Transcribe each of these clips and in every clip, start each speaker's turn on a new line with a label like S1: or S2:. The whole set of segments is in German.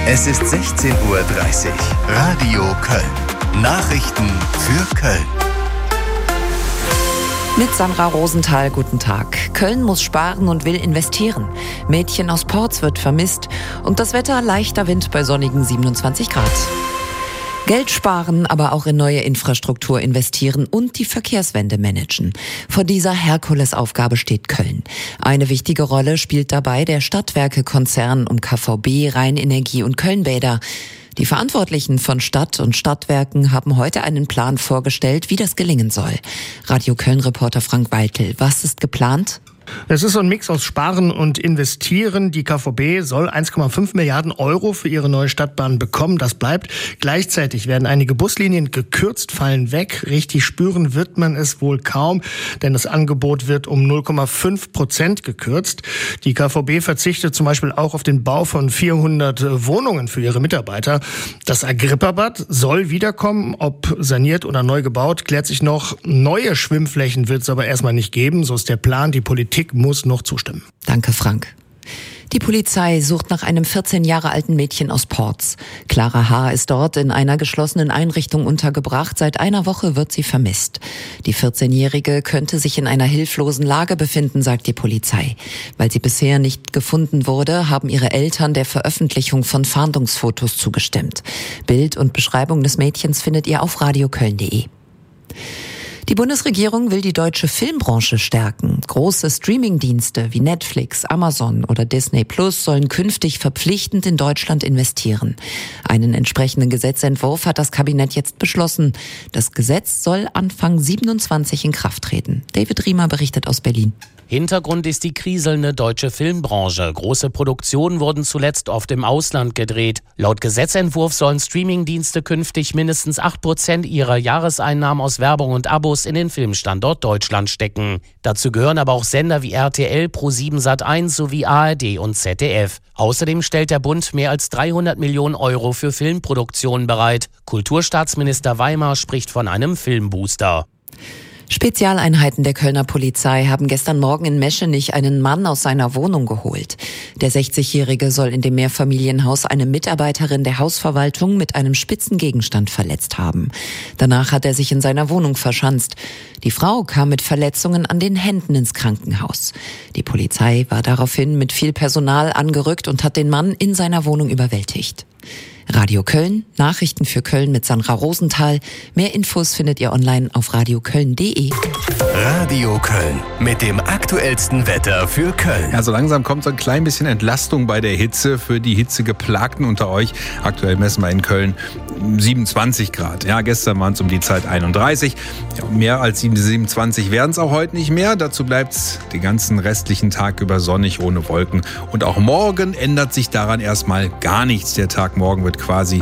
S1: Es ist 16:30 Uhr. Radio Köln. Nachrichten für Köln.
S2: Mit Sandra Rosenthal, guten Tag. Köln muss sparen und will investieren. Mädchen aus Porz wird vermisst. Und das Wetter, leichter Wind bei sonnigen 27 Grad. Geld sparen, aber auch in neue Infrastruktur investieren und die Verkehrswende managen. Vor dieser Herkulesaufgabe steht Köln. Eine wichtige Rolle spielt dabei der Stadtwerke-Konzern um KVB, Rheinenergie und Kölnbäder. Die Verantwortlichen von Stadt und Stadtwerken haben heute einen Plan vorgestellt, wie das gelingen soll. Radio Köln-Reporter Frank Waltel, was ist geplant?
S3: Es ist so ein Mix aus Sparen und Investieren. Die KVB soll 1,5 Milliarden Euro für ihre neue Stadtbahn bekommen. Das bleibt. Gleichzeitig werden einige Buslinien gekürzt, fallen weg. Richtig spüren wird man es wohl kaum, denn das Angebot wird um 0,5% gekürzt. Die KVB verzichtet zum Beispiel auch auf den Bau von 400 Wohnungen für ihre Mitarbeiter. Das Agrippabad soll wiederkommen. Ob saniert oder neu gebaut, klärt sich noch. Neue Schwimmflächen wird es aber erstmal nicht geben. So ist der Plan. Die Politik muss noch zustimmen.
S2: Danke, Frank. Die Polizei sucht nach einem 14 Jahre alten Mädchen aus Porz. Clara H. ist dort in einer geschlossenen Einrichtung untergebracht. Seit einer Woche wird sie vermisst. Die 14-Jährige könnte sich in einer hilflosen Lage befinden, sagt die Polizei. Weil sie bisher nicht gefunden wurde, haben ihre Eltern der Veröffentlichung von Fahndungsfotos zugestimmt. Bild und Beschreibung des Mädchens findet ihr auf radioköln.de. Die Bundesregierung will die deutsche Filmbranche stärken. Große Streamingdienste wie Netflix, Amazon oder Disney Plus sollen künftig verpflichtend in Deutschland investieren. Einen entsprechenden Gesetzentwurf hat das Kabinett jetzt beschlossen. Das Gesetz soll Anfang 27 in Kraft treten. David Riemer berichtet aus Berlin.
S4: Hintergrund ist die kriselnde deutsche Filmbranche. Große Produktionen wurden zuletzt oft im Ausland gedreht. Laut Gesetzentwurf sollen Streamingdienste künftig mindestens 8% ihrer Jahreseinnahmen aus Werbung und Abos in den Filmstandort Deutschland stecken. Dazu gehören aber auch Sender wie RTL, Pro7 Sat.1 sowie ARD und ZDF. Außerdem stellt der Bund mehr als 300 Millionen Euro für Filmproduktionen bereit. Kulturstaatsminister Weimar spricht von einem Filmbooster.
S2: Spezialeinheiten der Kölner Polizei haben gestern Morgen in Meschenich einen Mann aus seiner Wohnung geholt. Der 60-Jährige soll in dem Mehrfamilienhaus eine Mitarbeiterin der Hausverwaltung mit einem spitzen Gegenstand verletzt haben. Danach hat er sich in seiner Wohnung verschanzt. Die Frau kam mit Verletzungen an den Händen ins Krankenhaus. Die Polizei war daraufhin mit viel Personal angerückt und hat den Mann in seiner Wohnung überwältigt. Radio Köln, Nachrichten für Köln mit Sandra Rosenthal. Mehr Infos findet ihr online auf radioköln.de.
S1: Radio Köln mit dem aktuellsten Wetter für Köln.
S5: Ja, so langsam kommt so ein klein bisschen Entlastung bei der Hitze für die Hitzegeplagten unter euch. Aktuell messen wir in Köln 27 Grad. Ja, gestern waren es um die Zeit 31. Ja, mehr als 27 werden es auch heute nicht mehr. Dazu bleibt es den ganzen restlichen Tag über sonnig, ohne Wolken. Und auch morgen ändert sich daran erstmal gar nichts. Der Tag morgen wird quasi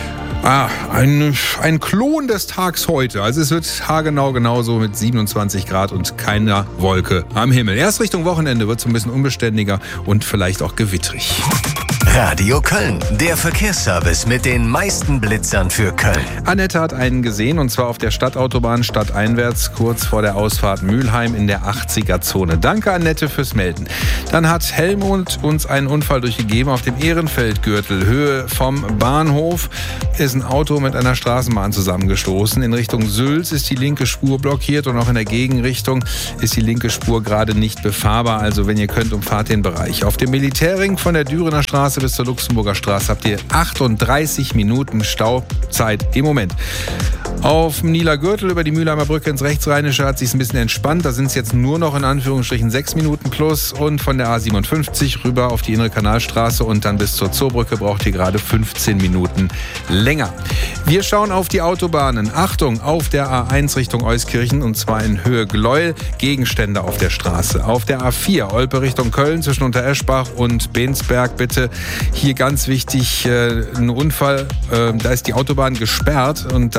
S5: ein Klon des Tags heute. Also es wird haargenau genauso mit 27 Grad und keiner Wolke am Himmel. Erst Richtung Wochenende wird es ein bisschen unbeständiger und vielleicht auch gewittrig.
S1: Radio Köln, der Verkehrsservice mit den meisten Blitzern für Köln.
S5: Annette hat einen gesehen, und zwar auf der Stadtautobahn stadteinwärts, kurz vor der Ausfahrt Mülheim in der 80er-Zone. Danke, Annette, fürs Melden. Dann hat Helmut uns einen Unfall durchgegeben auf dem Ehrenfeldgürtel. Höhe vom Bahnhof ist ein Auto mit einer Straßenbahn zusammengestoßen. In Richtung Sülz ist die linke Spur blockiert und auch in der Gegenrichtung ist die linke Spur gerade nicht befahrbar. Also wenn ihr könnt, umfahrt den Bereich. Auf dem Militärring von der Dürener Straße bis zur Luxemburger Straße habt ihr 38 Minuten Stauzeit im Moment. Auf dem Nieler Gürtel über die Mühlheimer Brücke ins Rechtsrheinische hat es sich ein bisschen entspannt. Da sind es jetzt nur noch in Anführungsstrichen 6 Minuten plus. Und von der A57 rüber auf die Innere Kanalstraße und dann bis zur Zoobrücke braucht ihr gerade 15 Minuten länger. Wir schauen auf die Autobahnen. Achtung, auf der A1 Richtung Euskirchen, und zwar in Höhe Gleuel, Gegenstände auf der Straße. Auf der A4 Olpe Richtung Köln zwischen Untereschbach und Bensberg bitte. Hier ganz wichtig, ein Unfall, da ist die Autobahn gesperrt und da bitte ganz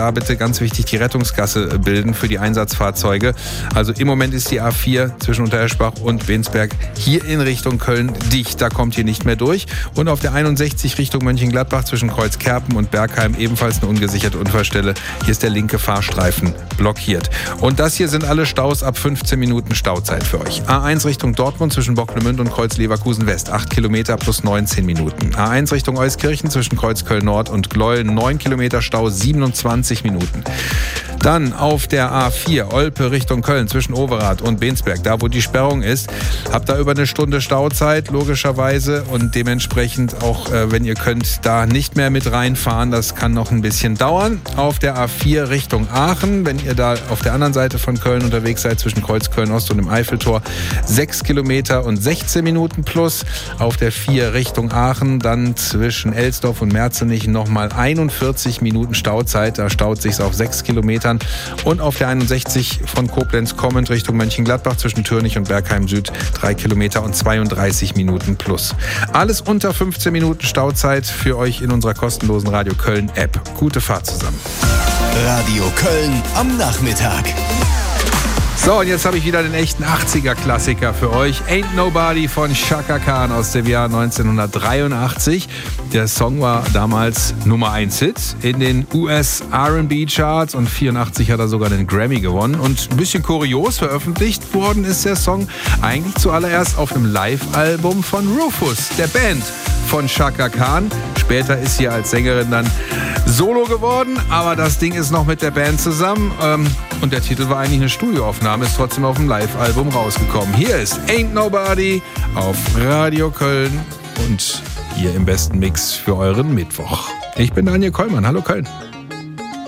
S5: ganz wichtig, die Rettungsgasse bilden für die Einsatzfahrzeuge. Also im Moment ist die A4 zwischen Untereschbach und Bensberg hier in Richtung Köln dicht. Da kommt ihr nicht mehr durch. Und auf der 61 Richtung Mönchengladbach zwischen Kreuzkerpen und Bergheim ebenfalls eine ungesicherte Unfallstelle. Hier ist der linke Fahrstreifen blockiert. Und das hier sind alle Staus ab 15 Minuten Stauzeit für euch. A1 Richtung Dortmund zwischen Bocklemünd und Kreuz Leverkusen West, 8 Kilometer plus 19 Minuten. A1 Richtung Euskirchen zwischen Kreuz Köln Nord und Gleuel, 9 Kilometer Stau, 27 Minuten. Dann auf der A4 Olpe Richtung Köln zwischen Overath und Bensberg, da wo die Sperrung ist, habt da über eine Stunde Stauzeit, logischerweise, und dementsprechend auch, wenn ihr könnt, da nicht mehr mit reinfahren. Das kann noch ein bisschen dauern. Auf der A4 Richtung Aachen, wenn ihr da auf der anderen Seite von Köln unterwegs seid, zwischen Kreuz Köln Ost und dem Eiffeltor, 6 Kilometer und 16 Minuten plus. Auf der 4 Richtung Aachen, dann zwischen Elsdorf und Merzenich nochmal 41 Minuten Stauzeit. Da staut sich's auf 6 Kilometern. Und auf der 61 von Koblenz kommend Richtung Mönchengladbach zwischen Türnich und Bergheim Süd 3 Kilometer und 32 Minuten plus. Alles unter 15 Minuten Stauzeit für euch in unserer kostenlosen Radio Köln App. Gute Fahrt zusammen.
S1: Radio Köln am Nachmittag.
S5: So, und jetzt habe ich wieder den echten 80er-Klassiker für euch. Ain't Nobody von Chaka Khan aus dem Jahr 1983. Der Song war damals Nummer 1 Hit in den US R&B-Charts und 84 hat er sogar den Grammy gewonnen. Und ein bisschen kurios veröffentlicht worden ist der Song eigentlich zuallererst auf einem Live-Album von Rufus, der Band von Chaka Khan. Später ist sie als Sängerin dann Solo geworden, aber das Ding ist noch mit der Band zusammen. Und der Titel war eigentlich eine Studioaufnahme, ist trotzdem auf dem Live-Album rausgekommen. Hier ist Ain't Nobody auf Radio Köln und hier im besten Mix für euren Mittwoch. Ich bin Daniel Kollmann. Hallo Köln.